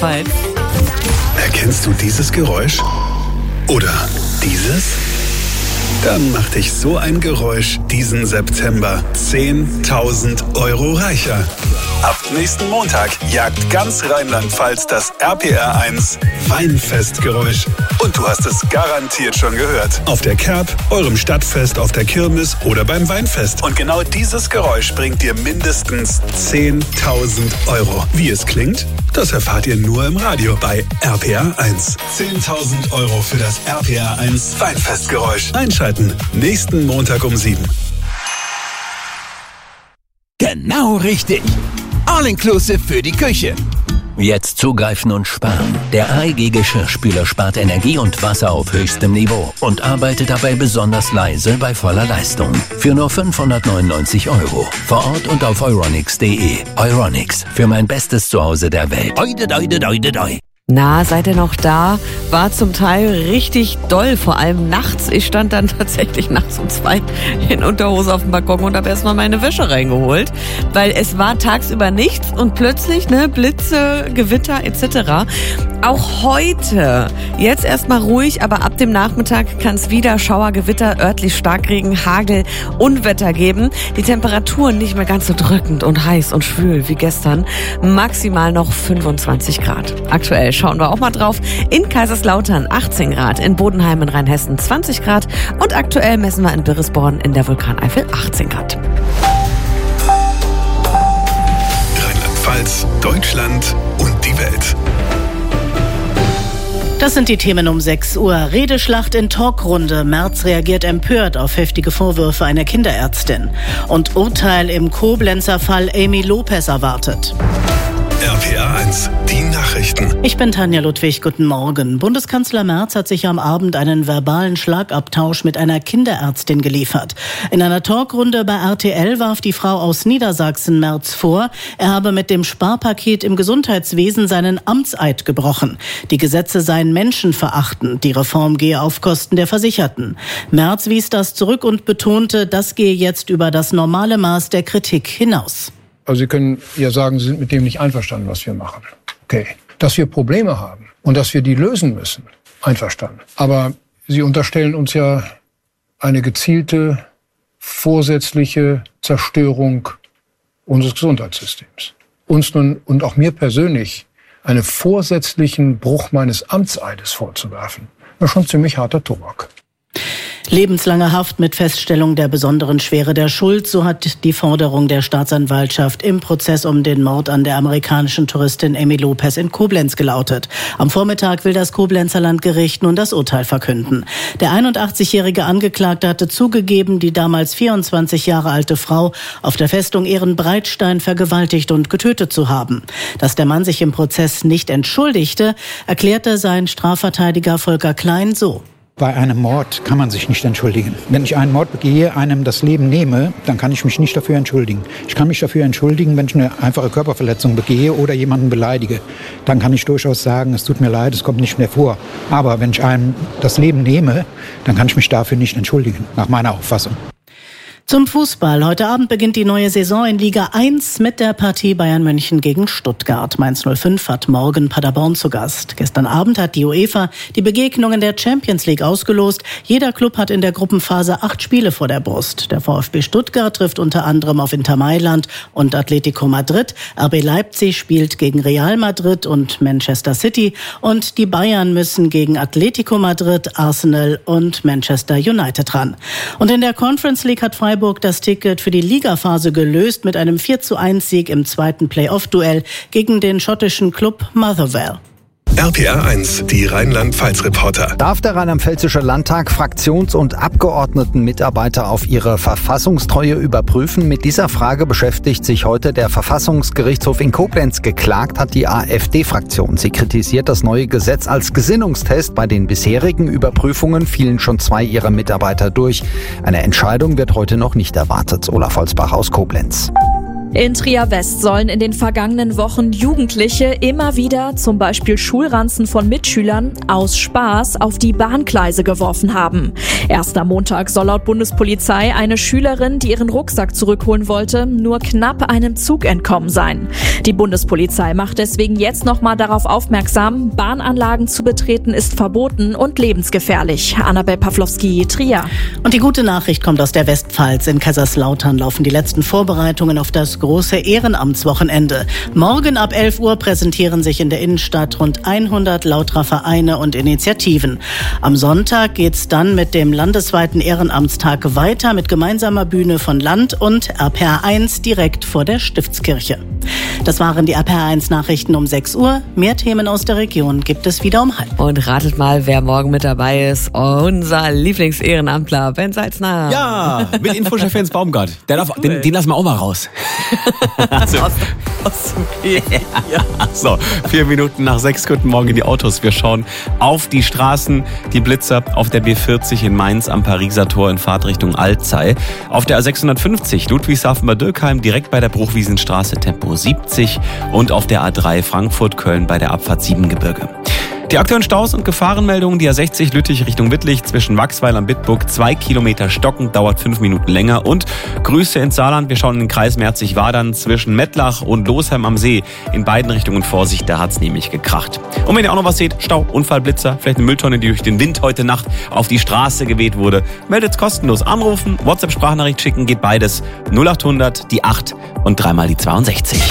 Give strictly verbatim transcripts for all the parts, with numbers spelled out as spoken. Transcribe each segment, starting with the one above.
Rheinland-Pfalz. Erkennst du dieses Geräusch? Oder dieses? Dann macht dich so ein Geräusch diesen September zehntausend Euro reicher. Ab nächsten Montag jagt ganz Rheinland-Pfalz das R P R eins Weinfestgeräusch. Und du hast es garantiert schon gehört. Auf der Kerb, eurem Stadtfest, auf der Kirmes oder beim Weinfest. Und genau dieses Geräusch bringt dir mindestens zehntausend Euro. Wie es klingt, das erfahrt ihr nur im Radio bei R P R eins. zehntausend Euro für das R P R eins Weinfestgeräusch. Einschalten, nächsten Montag um sieben. Genau richtig. All-inclusive für die Küche. Jetzt zugreifen und sparen. Der A E G-Geschirrspüler spart Energie und Wasser auf höchstem Niveau und arbeitet dabei besonders leise bei voller Leistung. Für nur fünfhundertneunundneunzig Euro. Vor Ort und auf euronics punkt de. Euronics, für mein bestes Zuhause der Welt. Oide, oide, oide, oide. Na, seid ihr noch da? War zum Teil richtig doll, vor allem nachts. Ich stand dann tatsächlich nachts um zwei in Unterhose auf dem Balkon und habe erstmal meine Wäsche reingeholt, weil es war tagsüber nichts und plötzlich ne Blitze, Gewitter et cetera. Auch heute, jetzt erstmal ruhig, aber ab dem Nachmittag kann es wieder Schauer, Gewitter, örtlich Starkregen, Hagel, Unwetter geben. Die Temperaturen nicht mehr ganz so drückend und heiß und schwül wie gestern. Maximal noch fünfundzwanzig Grad. Aktuell schauen wir auch mal drauf. In Kaiserslautern achtzehn Grad, in Bodenheim in Rheinhessen zwanzig Grad und aktuell messen wir in Birresborn in der Vulkaneifel achtzehn Grad. Rheinland-Pfalz, Deutschland und die Welt. Das sind die Themen um sechs Uhr. Redeschlacht in Talkrunde. Merz reagiert empört auf heftige Vorwürfe einer Kinderärztin. Und Urteil im Koblenzer Fall Amy Lopez erwartet. R P R eins, die Nachrichten. Ich bin Tanja Ludwig, guten Morgen. Bundeskanzler Merz hat sich am Abend einen verbalen Schlagabtausch mit einer Kinderärztin geliefert. In einer Talkrunde bei R T L warf die Frau aus Niedersachsen Merz vor, er habe mit dem Sparpaket im Gesundheitswesen seinen Amtseid gebrochen. Die Gesetze seien menschenverachtend, die Reform gehe auf Kosten der Versicherten. Merz wies das zurück und betonte, das gehe jetzt über das normale Maß der Kritik hinaus. Also Sie können ja sagen, Sie sind mit dem nicht einverstanden, was wir machen. Okay. Dass wir Probleme haben und dass wir die lösen müssen, einverstanden. Aber Sie unterstellen uns ja eine gezielte, vorsätzliche Zerstörung unseres Gesundheitssystems. Uns nun und auch mir persönlich einen vorsätzlichen Bruch meines Amtseides vorzuwerfen, das ist schon ziemlich harter Tobak. Lebenslange Haft mit Feststellung der besonderen Schwere der Schuld, so hat die Forderung der Staatsanwaltschaft im Prozess um den Mord an der amerikanischen Touristin Amy Lopez in Koblenz gelautet. Am Vormittag will das Koblenzer Landgericht nun das Urteil verkünden. Der einundachtzigjährige Angeklagte hatte zugegeben, die damals vierundzwanzig Jahre alte Frau auf der Festung Ehrenbreitstein vergewaltigt und getötet zu haben. Dass der Mann sich im Prozess nicht entschuldigte, erklärte sein Strafverteidiger Volker Klein so. Bei einem Mord kann man sich nicht entschuldigen. Wenn ich einen Mord begehe, einem das Leben nehme, dann kann ich mich nicht dafür entschuldigen. Ich kann mich dafür entschuldigen, wenn ich eine einfache Körperverletzung begehe oder jemanden beleidige. Dann kann ich durchaus sagen, es tut mir leid, es kommt nicht mehr vor. Aber wenn ich einem das Leben nehme, dann kann ich mich dafür nicht entschuldigen, nach meiner Auffassung. Zum Fußball. Heute Abend beginnt die neue Saison in Liga eins mit der Partie Bayern München gegen Stuttgart. Mainz null fünf hat morgen Paderborn zu Gast. Gestern Abend hat die UEFA die Begegnungen der Champions League ausgelost. Jeder Club hat in der Gruppenphase acht Spiele vor der Brust. Der VfB Stuttgart trifft unter anderem auf Inter Mailand und Atletico Madrid. R B Leipzig spielt gegen Real Madrid und Manchester City. Und die Bayern müssen gegen Atletico Madrid, Arsenal und Manchester United ran. Und in der Conference League hat Freiburg das Ticket für die Ligaphase gelöst mit einem vier zu eins Sieg im zweiten Play-Off-Duell gegen den schottischen Club Motherwell. R P R eins, die Rheinland-Pfalz-Reporter. Darf der Rheinland-Pfälzische Landtag Fraktions- und Abgeordnetenmitarbeiter auf ihre Verfassungstreue überprüfen? Mit dieser Frage beschäftigt sich heute der Verfassungsgerichtshof in Koblenz. Geklagt hat die AfD-Fraktion. Sie kritisiert das neue Gesetz als Gesinnungstest. Bei den bisherigen Überprüfungen fielen schon zwei ihrer Mitarbeiter durch. Eine Entscheidung wird heute noch nicht erwartet. Olaf Holzbach aus Koblenz. In Trier West sollen in den vergangenen Wochen Jugendliche immer wieder zum Beispiel Schulranzen von Mitschülern aus Spaß auf die Bahngleise geworfen haben. Erst am Montag soll laut Bundespolizei eine Schülerin, die ihren Rucksack zurückholen wollte, nur knapp einem Zug entkommen sein. Die Bundespolizei macht deswegen jetzt nochmal darauf aufmerksam, Bahnanlagen zu betreten ist verboten und lebensgefährlich. Annabel Pawlowski, Trier. Und die gute Nachricht kommt aus der Westpfalz. In Kaiserslautern laufen die letzten Vorbereitungen auf das große Ehrenamtswochenende. Morgen ab elf Uhr präsentieren sich in der Innenstadt rund hundert Lauterer Vereine und Initiativen. Am Sonntag geht's dann mit dem landesweiten Ehrenamtstag weiter mit gemeinsamer Bühne von Land und R P R eins direkt vor der Stiftskirche. Das waren die R P R eins Nachrichten um sechs Uhr. Mehr Themen aus der Region gibt es wieder um halb. Und ratet mal, wer morgen mit dabei ist. Unser Lieblingsehrenamtler, Ben Salzner. Ja, mit Infochef Jens Baumgart. Der darf, cool. den, den lassen wir auch mal raus. Also, aus, aus dem ja. So, vier Minuten nach sechs, guten Morgen in die Autos. Wir schauen auf die Straßen, die Blitzer auf der B vierzig in Mainz am Pariser Tor in Fahrtrichtung Alzey. Auf der A sechshundertfünfzig Ludwigshafen-Bad Dürkheim direkt bei der Bruchwiesenstraße Tempo siebzig und auf der A drei Frankfurt-Köln bei der Abfahrt Siebengebirge. Die aktuellen Staus und Gefahrenmeldungen, die A sechzig Lüttich Richtung Wittlich zwischen Wachsweil am Bitburg, zwei Kilometer stockend, dauert fünf Minuten länger. Und Grüße ins Saarland, wir schauen in den Kreis Merzig-Wadern zwischen Mettlach und Losheim am See. In beiden Richtungen Vorsicht, da hat's nämlich gekracht. Und wenn ihr auch noch was seht, Stau, Unfall, Blitzer, vielleicht eine Mülltonne, die durch den Wind heute Nacht auf die Straße geweht wurde, meldet's kostenlos. Anrufen, WhatsApp-Sprachnachricht schicken, geht beides. null achthundert, die acht und dreimal die zweiundsechzig.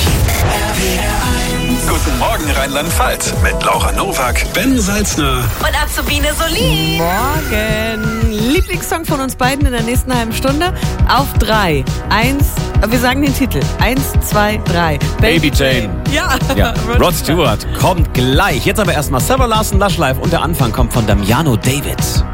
Guten Morgen Rheinland-Pfalz mit Laura Nowak, Ben Salzner und Azubine Solin. Morgen. Lieblingssong von uns beiden in der nächsten halben Stunde. Auf drei. Eins, wir sagen den Titel. Eins, zwei, drei. Baby Jane. Ja. ja. Rod Stewart kommt gleich. Jetzt aber erstmal Sarah Larson, Lush Life und der Anfang kommt von Damiano David.